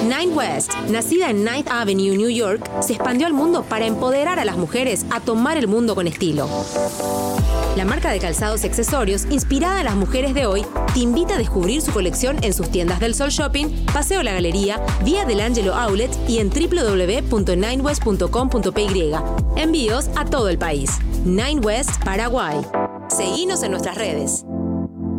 Nine West, nacida en Ninth Avenue, New York, se expandió al mundo para empoderar a las mujeres a tomar el mundo con estilo. La marca de calzados y accesorios, inspirada en las mujeres de hoy, te invita a descubrir su colección en sus tiendas del Sol Shopping, Paseo La Galería, Vía del Ángelo Outlet y en www.ninewest.com.py. Envíos a todo el país. Nine West, Paraguay. Seguinos en nuestras redes.